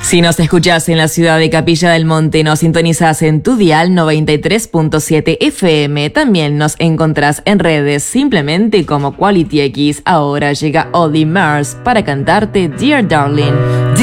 Si nos escuchás en la ciudad de Capilla del Monte, nos sintonizás en tu dial 93.7 FM. También nos encontrás en redes simplemente como Quality X. Ahora llega Oddie Mars para cantarte Dear Darling.